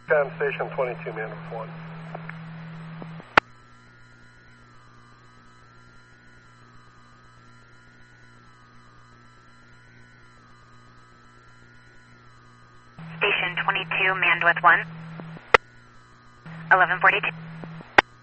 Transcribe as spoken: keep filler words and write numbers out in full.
Con Station twenty-two, man with one. Station twenty-two, manned with one. eleven forty-two.